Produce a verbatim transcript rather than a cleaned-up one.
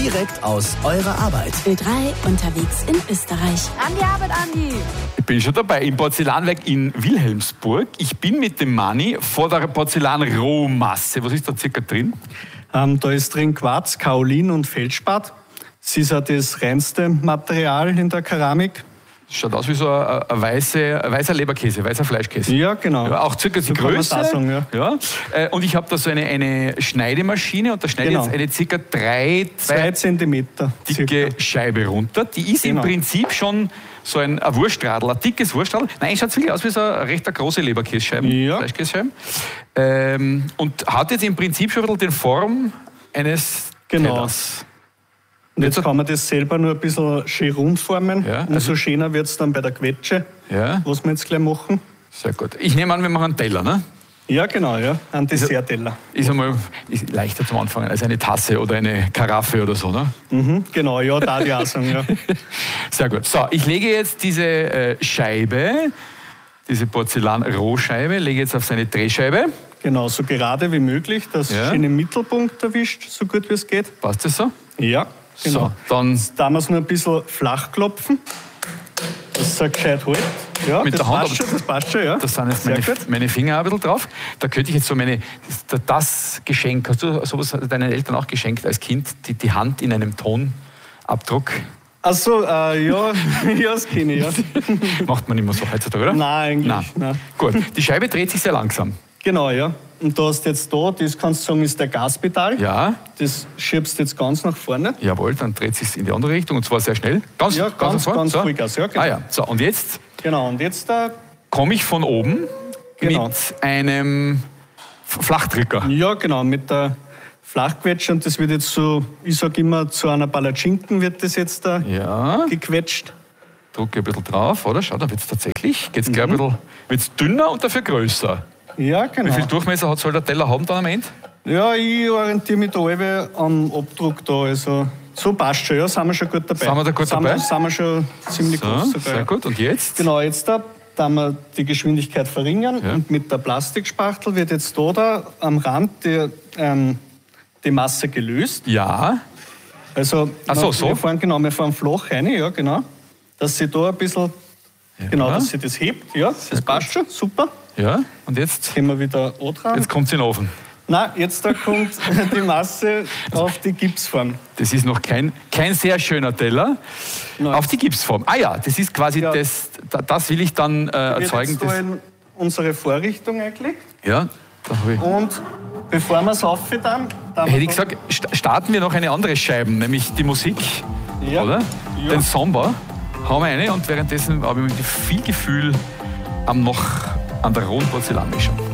direkt aus eurer Arbeit. Ö drei unterwegs in Österreich. An die Arbeit, Andi! Ich bin schon dabei im Porzellanwerk in Wilhelmsburg. Ich bin mit dem Manni vor der Porzellanrohmasse. Was ist da circa drin? Ähm, da ist drin Quarz, Kaolin und Feldspat. Das ist ja das reinste Material in der Keramik. Schaut aus wie so ein, ein, weiße, ein weißer Leberkäse, weißer Fleischkäse. Ja, genau. Ja, auch circa die so Größe. Kann man sagen, ja. Ja. Äh, und ich habe da so eine, eine Schneidemaschine und da schneide ich Genau. jetzt eine circa drei, Zwei Zentimeter dicke circa. Scheibe runter. Die ist Genau. im Prinzip schon so ein, ein Wurstradl, ein dickes Wurstradl. Nein, schaut wirklich aus wie so eine recht große Leberkässcheiben, Ja. Fleischkässcheiben. Ähm, und hat jetzt im Prinzip schon ein bisschen die Form eines Genau. Tellers. Und jetzt kann man das selber nur ein bisschen schön rund formen. Ja, Umso also- schöner wird es dann bei der Quetsche, Ja, was wir jetzt gleich machen. sehr gut. Ich nehme an, wir machen einen Teller, ne? Ja, genau, ja. Ein Dessertteller. Ist einmal ist leichter zum Anfangen als eine Tasse oder eine Karaffe oder so, ne? Mhm, genau, ja, da die auch sagen, ja. Sehr gut. So, ich lege jetzt diese äh, Scheibe, diese Porzellan-Rohscheibe, lege jetzt auf seine Drehscheibe. Genau, so gerade wie möglich, dass Ja. es schön im Mittelpunkt erwischt, so gut wie es geht. Passt das so? Ja, genau. So, dann Da muss man ein bisschen flach klopfen, dass es so gescheit hält. Ja, Mit das der Hand, passt aber schon, das passt schon, ja. da sind jetzt Sehr meine, gut. meine Finger ein bisschen drauf. Da könnte ich jetzt so meine, das, das Geschenk, hast du sowas deinen Eltern auch geschenkt als Kind, die, die Hand in einem Tonabdruck? Ach so, äh, ja, ja, das kenne ich, ja. Macht man immer so heutzutage, oder? Nein, eigentlich, Nein. nein. Gut, die Scheibe dreht sich sehr langsam. Genau, ja. Und du hast jetzt da, das kannst du sagen, ist der Gaspedal. Ja, Das schiebst du jetzt ganz nach vorne. jawohl, dann dreht sich in die andere Richtung und zwar sehr schnell. Ganz, Ja, ganz, ganz, nach vorne. ganz so. Vollgas, ja, genau. Ah ja, so und jetzt Genau, und jetzt da, komme ich von oben Genau. mit einem F- Flachdrücker. ja genau, mit der Flachquetsche und das wird jetzt so, ich sag immer, zu einer Palatschinken wird das jetzt da Ja, gequetscht. drücke ein bisschen drauf, oder? Schau, da wird es tatsächlich, geht's Mhm. gleich ein bisschen, wird's dünner und dafür größer. Ja, Wie genau. viel Durchmesser hat, soll der Teller haben dann am Ende? Ja, ich orientiere mich da alle am Abdruck da, also so passt schon, ja, sind wir schon gut dabei. Sind wir da gut sind dabei? Wir, sind wir schon ziemlich So, groß dabei. sehr gut. Und jetzt? Genau, jetzt da, da wir die Geschwindigkeit verringern Ja. und mit der Plastikspachtel wird jetzt da, da am Rand die, ähm, die Masse gelöst. Ja, Also Ach so, wir, so? wir fahren genau, wir fahren flach rein, ja genau, dass sie da ein bisschen, genau, dass sie das hebt, ja, das passt schon, super. ja. Und jetzt? Gehen wir wieder an dran. Jetzt kommt es in den Ofen. Nein, jetzt da kommt die Masse auf die Gipsform. Das ist noch kein, kein sehr schöner Teller. Nein. Auf die Gipsform. Ah ja, das ist quasi Ja. das, da- das will ich dann äh, Wird erzeugen. jetzt da Das, in unsere Vorrichtung eingelegt. ja, da habe ich. Und bevor wir es aufhören, dann Hätte ich gesagt, st- starten wir noch eine andere Scheibe, nämlich die Musik, Ja. oder? Ja. Den Samba. Hauen wir eine und währenddessen habe ich mit viel Gefühl am noch an der rohen Porzellanmischung.